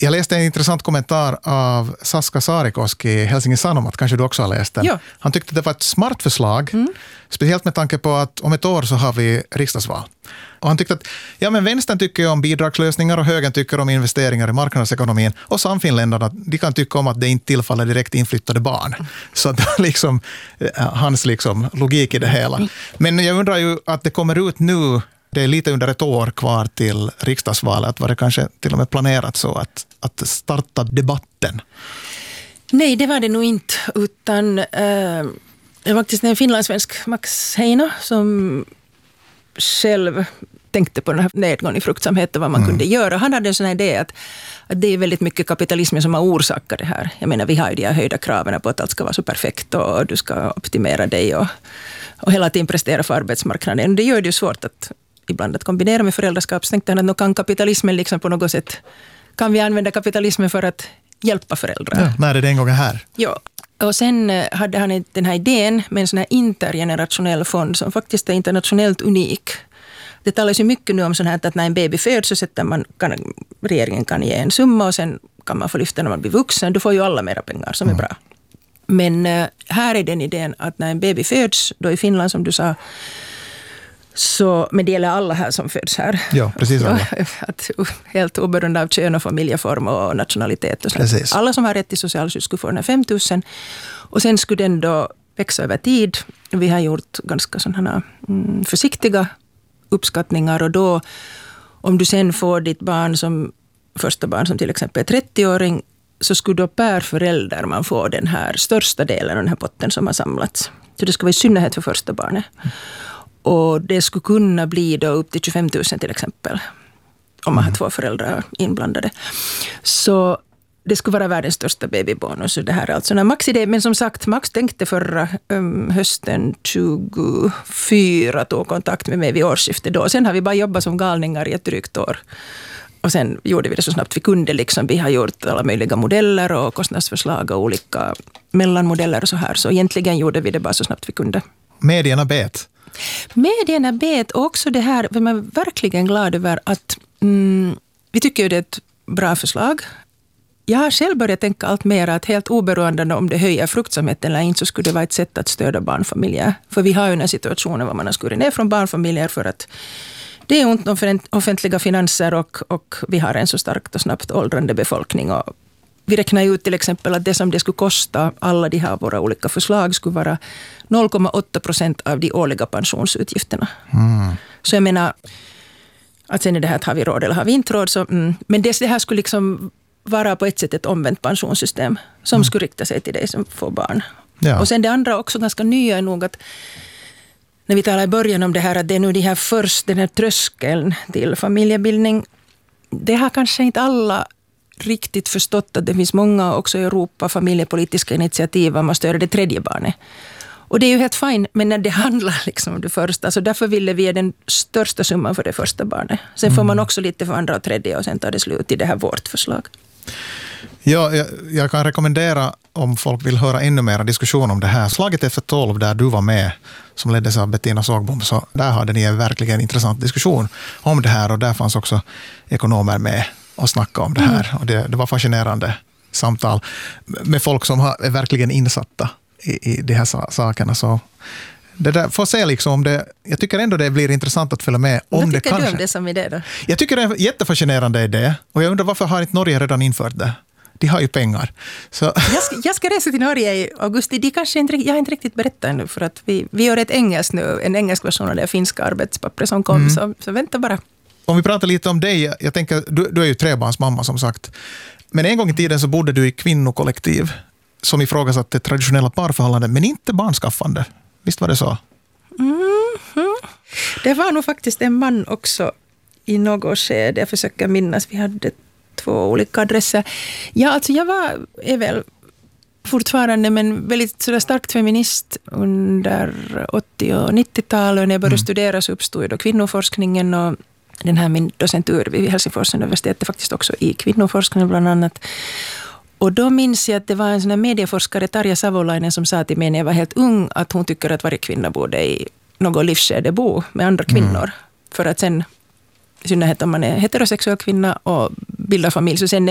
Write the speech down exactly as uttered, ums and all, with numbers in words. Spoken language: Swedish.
Jag läste en intressant kommentar av Saska Saarikoski i Helsingin Sanomat, kanske du också har läst den. Ja. Han tyckte att det var ett smart förslag, mm. speciellt med tanke på att om ett år så har vi riksdagsval. Och han tyckte att ja, men vänstern tycker om bidragslösningar och högern tycker om investeringar i marknadsekonomin, och samfinländarna, de kan tycka om att det inte tillfaller direkt inflyttade barn. Så det är liksom hans liksom logik i det hela. Men jag undrar ju att det kommer ut nu. Det är lite under ett år kvar till riksdagsvalet. Var det kanske till och med planerat så att, att starta debatten? Nej, det var det nog inte. Utan äh, det var faktiskt en finlandssvensk, Max Heino, som själv tänkte på den här nedgången i fruktsamhet och vad man mm. kunde göra. Han hade en sån här idé att, att det är väldigt mycket kapitalismen som har orsakat det här. Jag menar, vi har ju de här höjda kraven på att allt ska vara så perfekt och du ska optimera dig och, och hela tiden prestera för arbetsmarknaden. Det gör det ju svårt att ibland att kombinera med föräldraskap. Så tänkte han att nu kan kapitalismen liksom på något sätt, kan vi använda kapitalismen för att hjälpa föräldrar. Ja, när är det en gång här? Ja, och sen hade han den här idén med en sån här intergenerationell fond som faktiskt är internationellt unik. Det talas ju mycket nu om sån här att när en baby föds så sätter man, kan, regeringen kan ge en summa och sen kan man få lyfta när man blir vuxen. Du får ju alla mera pengar som mm. är bra. Men här är den idén att när en baby föds, då i Finland som du sa, så, men det gäller alla här som föds här. Ja, precis alla. Att, helt oberoende av kön och familjeform och nationalitet. Och sånt. Alla som har rätt till socialskydd skulle få den här fem tusen. Och sen skulle den då växa över tid. Vi har gjort ganska sådana mm, försiktiga uppskattningar. Och då, om du sen får ditt barn som första barn som till exempel är trettio-åring, så skulle då per förälder man få den här största delen av den här potten som har samlats. Så det ska vara i synnerhet för första barnet. Och det skulle kunna bli då upp till tjugofem tusen till exempel. Om man har två föräldrar inblandade. Så det skulle vara världens största babybonus. Det här är alltså en Max-idé. Men som sagt, Max tänkte förra um, hösten tjugofyra tog kontakt med mig vid årsskiftet då. Sen har vi bara jobbat som galningar i ett drygt år. Och sen gjorde vi det så snabbt vi kunde. Liksom. Vi har gjort alla möjliga modeller och kostnadsförslag och olika mellanmodeller och så här. Så egentligen gjorde vi det bara så snabbt vi kunde. Medierna bet. Medierna bet också det här, vi är verkligen glada över att mm, vi tycker det är ett bra förslag. Jag har själv börjat tänka allt mer att helt oberoende om det höjer fruktsamheten eller inte så skulle det vara ett sätt att stödja barnfamiljer. För vi har ju en situation där man har skurit ner från barnfamiljer för att det är ont om offentliga finanser och, och vi har en så starkt och snabbt åldrande befolkning. Och vi räknar ut till exempel att det som det skulle kosta alla de här våra olika förslag skulle vara noll komma åtta procent av de årliga pensionsutgifterna. Mm. Så jag menar, att sen är det här att har vi råd eller har vi inte råd. Så, mm, men det, det här skulle liksom vara på ett sätt ett omvänt pensionssystem som mm. skulle rikta sig till dig som får barn. Ja. Och sen det andra också ganska nya är nog att när vi talar i början om det här att det är nu de här först, den här tröskeln till familjebildning. Det har kanske inte alla riktigt förstått att det finns många också i Europa familjepolitiska initiativ om att stödja det tredje barnet. Och det är ju helt fint, men när det handlar liksom om det första, så därför ville vi ge den största summan för det första barnet. Sen mm. får man också lite för andra och tredje och sen tar det slut i det här vårt förslag. Ja, jag, jag kan rekommendera om folk vill höra ännu mer diskussion om det här. Slaget efter tolv där du var med som leddes av Bettina Sågbom, så där hade ni en verkligen intressant diskussion om det här och där fanns också ekonomer med och snacka om det här. Mm. Och det, det var fascinerande samtal med folk som har, är verkligen insatta i, i de här sakerna. Så det där, får se liksom om det, jag tycker ändå det blir intressant att följa med. Om Vad det tycker kanske, du om det som idé då? Jag tycker det är en jättefascinerande idé. Och jag undrar varför har inte Norge redan infört det? De har ju pengar. Så. Jag, ska, jag ska resa till Norge i augusti. De kanske inte, jag har inte riktigt berättat ännu för att vi, vi gör ett engelskt nu, en engelsk version av det finska arbetspappret som kom. Mm. Så, så vänta bara. Om vi pratar lite om dig, jag tänker, du, du är ju trebarnsmamma som sagt. Men en gång i tiden så bodde du i kvinnokollektiv som ifrågasatte traditionella parförhållanden, men inte barnskaffande. Visst var det så? Mm-hmm. Det var nog faktiskt en man också i något skede. Jag försöker minnas, vi hade två olika adresser. Ja, alltså jag var, är väl fortfarande, men väldigt sådär starkt feminist under åttio- och nittiotalet. Och när jag började mm. studera så uppstod då kvinnoforskningen och den här min docentur vid Helsingfors universitet är faktiskt också i kvinnoforskning bland annat. Och då minns jag att det var en sån här medieforskare, Tarja Savolainen, som sa till mig när jag var helt ung att hon tycker att varje kvinna borde i något livsskede bo med andra kvinnor. Mm. För att sen, i synnerhet om man är heterosexuell kvinna och bildar familj, så sen